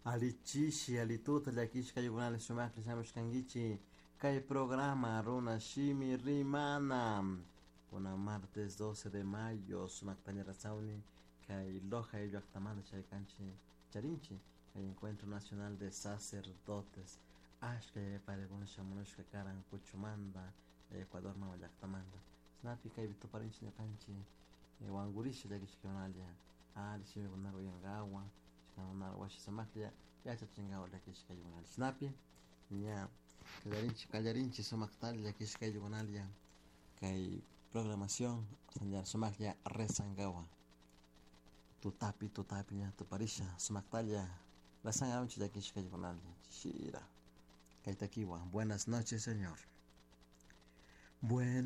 Alichishi, alituta, llakish, kayugunal, sumakli, samushkangichi, kay programa, runa, shimi, rimana. Una martes 12 de mayo, sumaktañera sauni, kay loja y yuactamanda, chaycanchi, charinchi, kay encuentro nacional de sacerdotes, ashka, pareguna, shamunushka, karan, kuchumanda, Ecuador, mama, yactamanda. Snapi, kay vituparinchi, ñacanchi, wangurishi, llakish, kionalia, ali, shimi, gunago, yangawa, chikanar, washi, samaklia, yacha, chingawa, llakish, kayugunal, snapi, ña, kallarinchi, somaktal, llakish, kayugunalia, kay programación sanjar sumakya resangawa tutapi ña tuparisha sumaktalla resangawa chillakish kaykunalla shira kaytakiwa buenas noches señor.